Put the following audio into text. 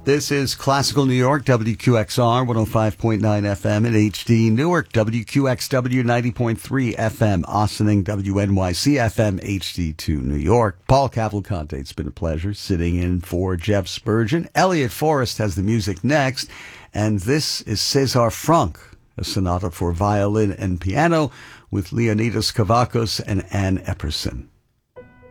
This is Classical New York, WQXR 105.9 FM in HD. Newark, WQXW 90.3 FM. Ossining, WNYC FM HD2 New York. Paul Cavalcante, it's been a pleasure sitting in for Jeff Spurgeon. Elliot Forrest has the music next. And this is César Franck, a sonata for violin and piano with Leonidas Kavakos and Ann Epperson.